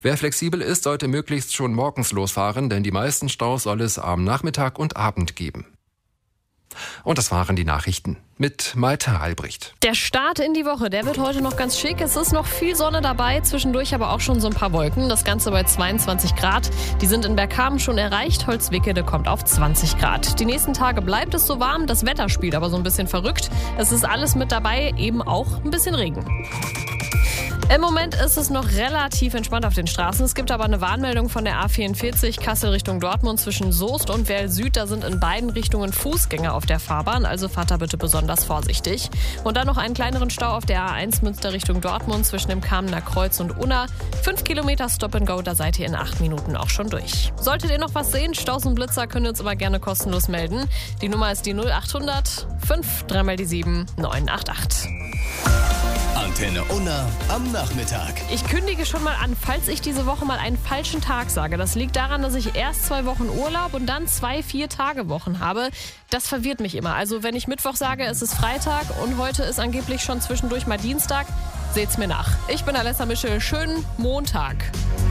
Wer flexibel ist, sollte möglichst schon morgens losfahren, denn die meisten Staus soll es am Nachmittag und Abend geben. Und das waren die Nachrichten mit Malte Albrecht. Der Start in die Woche, der wird heute noch ganz schick. Es ist noch viel Sonne dabei, zwischendurch aber auch schon so ein paar Wolken. Das Ganze bei 22 Grad. Die sind in Bergkamen schon erreicht. Holzwickede kommt auf 20 Grad. Die nächsten Tage bleibt es so warm. Das Wetter spielt aber so ein bisschen verrückt. Es ist alles mit dabei, eben auch ein bisschen Regen. Im Moment ist es noch relativ entspannt auf den Straßen. Es gibt aber eine Warnmeldung von der A44 Kassel Richtung Dortmund zwischen Soest und Werl Süd. Da sind in beiden Richtungen Fußgänger auf der Fahrbahn, also fahrt da bitte besonders vorsichtig. Und dann noch einen kleineren Stau auf der A1 Münster Richtung Dortmund zwischen dem Kamener Kreuz und Unna. 5 Kilometer Stop and Go, da seid ihr in 8 Minuten auch schon durch. Solltet ihr noch was sehen, Staus und Blitzer, könnt ihr uns immer gerne kostenlos melden. Die Nummer ist die 0800 5 3 mal die 7 988. Antenne Unna am Nachmittag. Ich kündige schon mal an, falls ich diese Woche mal einen falschen Tag sage. Das liegt daran, dass ich erst 2 Wochen Urlaub und dann 2 4-Tage-Wochen habe. Das verwirrt mich immer. Also wenn ich Mittwoch sage, es ist Freitag und heute ist angeblich schon zwischendurch mal Dienstag, seht's mir nach. Ich bin Alessa Mischel. Schönen Montag.